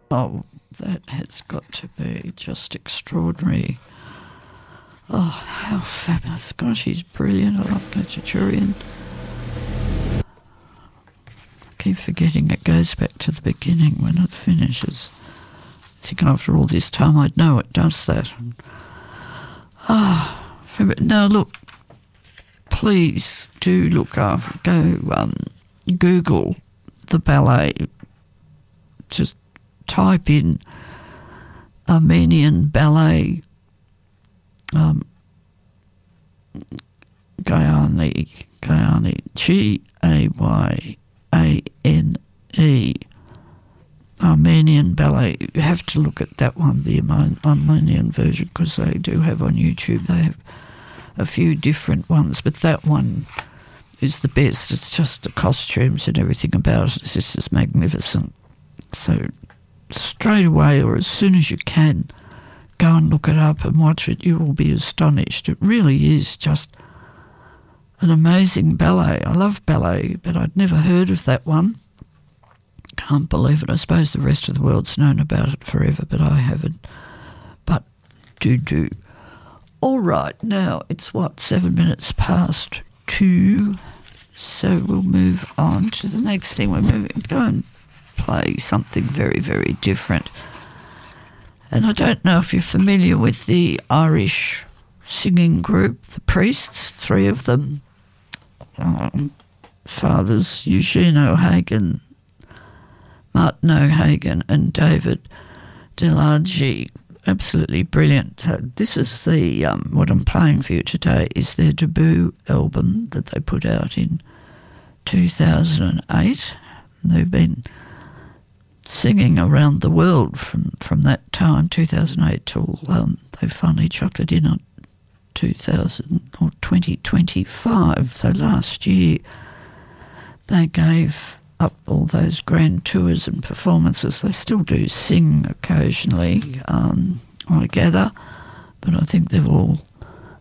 Oh, that has got to be just extraordinary. Oh, how fabulous. Gosh, he's brilliant. I love Khachaturian. I keep forgetting it goes back to the beginning when it finishes. I think after all this time I'd know it does that. Now look, please do look after, go Google the ballet. Just type in Armenian ballet Gayane, G-A-Y-A-N-E, Armenian ballet. You have to look at that one, the Armenian version, because they do have on YouTube, they have a few different ones, but that one is the best. It's just the costumes and everything about it. It's just magnificent. So straight away, or as soon as you can, go and look it up and watch it. You will be astonished. It really is just an amazing ballet. I love ballet, but I'd never heard of that one. Can't believe it. I suppose the rest of the world's known about it forever, but I haven't. But do. All right, now it's 7 minutes past 2, so we'll move on to the next thing. We're moving. Go and play something very, very different. And I don't know if you're familiar with the Irish singing group, the Priests, 3 of them. Fathers Eugene O'Hagan, Martin O'Hagan and David Delargy. Absolutely brilliant. This is the what I'm playing for you today is their debut album that they put out in 2008. They've been singing around the world from that time, 2008, till they finally chucked it in on 2025. So last year they gave up all those grand tours and performances. They still do sing occasionally, I gather, but I think they've all